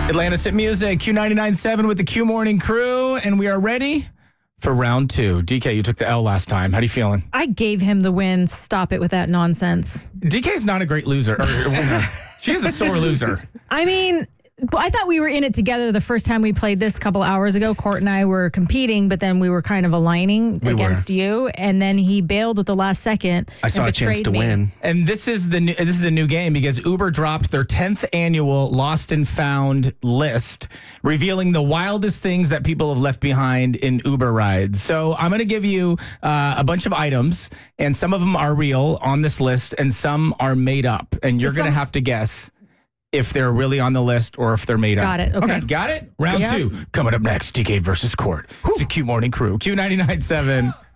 Atlantis Hit Music, Q99.7 with the Q Morning Crew, and we are ready for round two. DK, you took the L last time. How are you feeling? I gave him the win. Stop it with that nonsense. DK's not a great loser or winner. She is a sore loser. I mean, I thought we were in it together the first time we played this a couple hours ago. Court and I were competing, but then we were kind of aligning against you. And then he bailed at the last second. I saw a chance to win. And this is a new game because Uber dropped their 10th annual Lost and Found list, revealing the wildest things that people have left behind in Uber rides. So I'm going to give you a bunch of items, and some of them are real on this list, and some are made up. And you're going to have to guess if they're really on the list or if they're made up. Got it. Okay. Got it? Round two. Coming up next, DK versus Court. It's the Q Morning Crew. Q99.7.